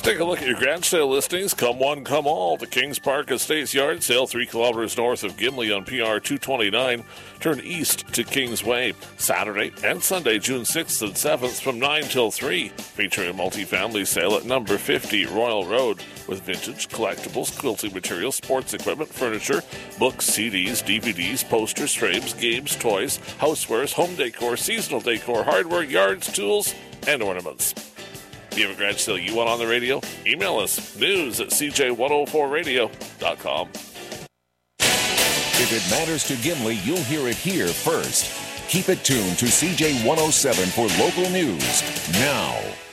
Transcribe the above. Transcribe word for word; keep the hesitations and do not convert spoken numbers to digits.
Take a look at your garage sale listings. Come one, come all. The Kings Park Estates Yard Sale, three kilometers north of Gimli on P R two twenty-nine. Turn east to Kingsway. Saturday and Sunday, June sixth and seventh from nine till three. Featuring a multifamily sale at number fifty Royal Road with vintage, collectibles, quilting materials, sports equipment, furniture, books, C Ds, D V Ds, posters, frames, games, toys, housewares, home decor, seasonal decor, hardware, yards, tools, and ornaments. If you have a garage sale you want on the radio, email us, news at c j one oh four radio dot com. If it matters to Gimli, you'll hear it here first. Keep it tuned to C J one oh seven for local news now.